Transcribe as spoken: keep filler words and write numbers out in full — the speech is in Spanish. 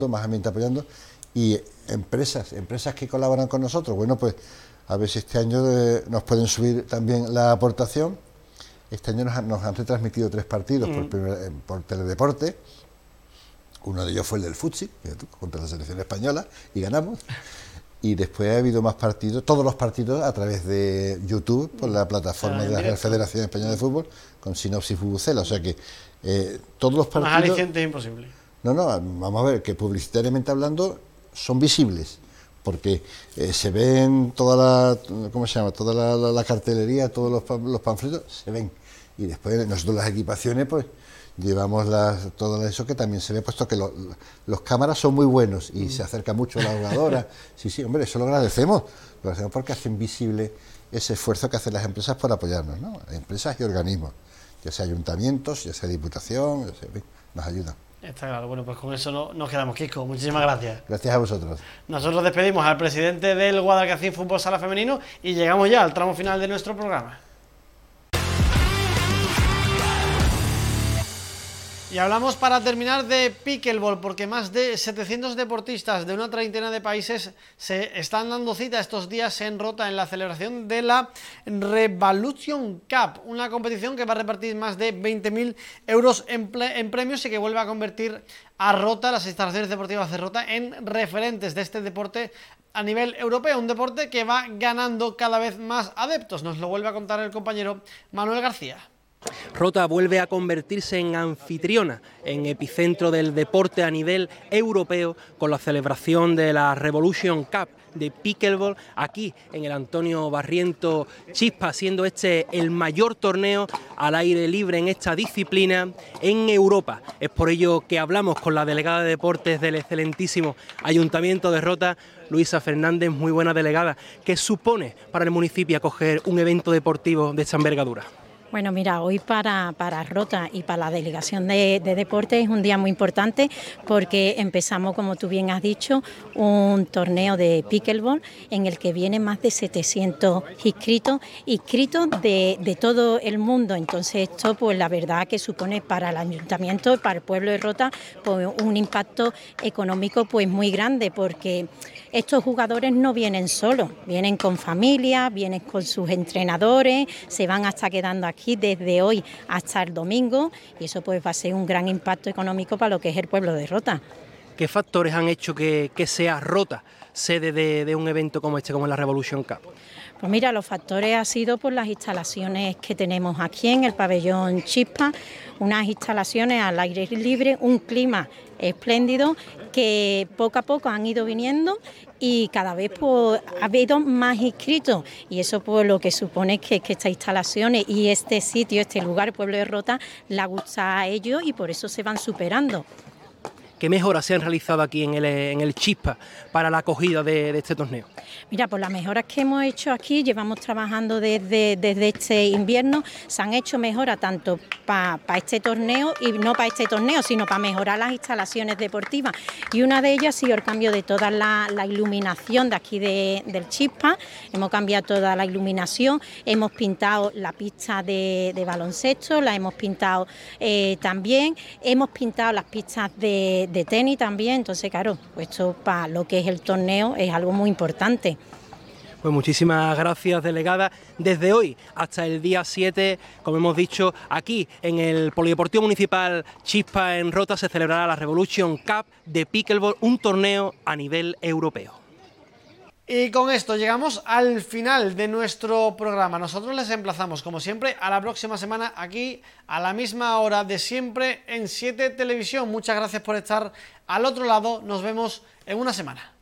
más ambiente apoyando, y empresas, empresas que colaboran con nosotros, bueno, pues a ver si este año eh, nos pueden subir también la aportación. Este año nos han, nos han retransmitido tres partidos mm. por, primer, por Teledeporte. Uno de ellos fue el del Futsi, contra la selección española, y ganamos. Y después ha habido más partidos, todos los partidos a través de YouTube, por la plataforma ah, de la Real Federación Española de Fútbol, con Sinopsis Bubucela. O sea que eh, todos los partidos... Más aliciente es imposible. No, no, vamos a ver, que publicitariamente hablando son visibles, porque eh, se ven toda la, ¿cómo se llama? Toda la, la, la cartelería, todos los, los panfletos, se ven. Y después nosotros las equipaciones, pues, llevamos las, todo eso que también se ve, puesto que lo, los cámaras son muy buenos y mm. se acerca mucho a la jugadora. Sí, sí, hombre, eso lo agradecemos, lo agradecemos porque hacen visible ese esfuerzo que hacen las empresas por apoyarnos, ¿no? Empresas y organismos, ya sea ayuntamientos, ya sea diputación, ya sea, nos ayudan. Está claro, bueno, pues con eso no, nos quedamos, Kiko. Muchísimas gracias. Gracias a vosotros. Nosotros despedimos al presidente del Guadalcacín Fútbol Sala Femenino y llegamos ya al tramo final de nuestro programa. Y hablamos para terminar de pickleball, porque más de setecientos deportistas de una treintena de países se están dando cita estos días en Rota en la celebración de la Revolution Cup, una competición que va a repartir más de veinte mil euros en, en premios y que vuelve a convertir a Rota, las instalaciones deportivas de Rota, en referentes de este deporte a nivel europeo, un deporte que va ganando cada vez más adeptos. Nos lo vuelve a contar el compañero Manuel García. Rota vuelve a convertirse en anfitriona, en epicentro del deporte a nivel europeo, con la celebración de la Revolution Cup de pickleball aquí en el Antonio Barriento Chispa, siendo este el mayor torneo al aire libre en esta disciplina en Europa. Es por ello que hablamos con la delegada de deportes del excelentísimo Ayuntamiento de Rota, Luisa Fernández. Muy buena delegada. ¿Qué supone para el municipio acoger un evento deportivo de esta envergadura? Bueno, mira, hoy para, para Rota y para la Delegación de, de Deportes es un día muy importante porque empezamos, como tú bien has dicho, un torneo de pickleball en el que vienen más de setecientos inscritos, inscritos de, de todo el mundo. Entonces esto, pues la verdad que supone para el Ayuntamiento, para el pueblo de Rota, pues, un impacto económico pues muy grande, porque estos jugadores no vienen solos, vienen con familia, vienen con sus entrenadores, se van hasta quedando aquí desde hoy hasta el domingo, y eso pues va a ser un gran impacto económico para lo que es el pueblo de Rota. ¿Qué factores han hecho que, que sea Rota sede de, de un evento como este, como la Revolution Cup? Pues mira, los factores han sido por las instalaciones que tenemos aquí en el pabellón Chispa, unas instalaciones al aire libre, un clima espléndido que poco a poco han ido viniendo y cada vez pues, ha habido más inscritos, y eso pues lo que supone que, que estas instalaciones y este sitio, este lugar, el pueblo de Rota, le gusta a ellos y por eso se van superando. ¿Qué mejoras se han realizado aquí en el, en el Chispa para la acogida de, de este torneo? Mira, pues las mejoras que hemos hecho aquí, llevamos trabajando desde, desde este invierno, se han hecho mejoras tanto para pa este torneo y no para este torneo, sino para mejorar las instalaciones deportivas. Y una de ellas ha sido el cambio de toda la, la iluminación de aquí de, del Chispa. Hemos cambiado toda la iluminación, hemos pintado la pista de, de baloncesto, la hemos pintado eh, también, hemos pintado las pistas de de tenis también. Entonces claro, esto para lo que es el torneo es algo muy importante. Pues muchísimas gracias, delegada. Desde hoy hasta el día siete, como hemos dicho, aquí en el Polideportivo Municipal Chispa en Rota se celebrará la Revolution Cup de pickleball, un torneo a nivel europeo. Y con esto llegamos al final de nuestro programa. Nosotros les emplazamos, como siempre, a la próxima semana aquí, a la misma hora de siempre, en siete Televisión. Muchas gracias por estar al otro lado. Nos vemos en una semana.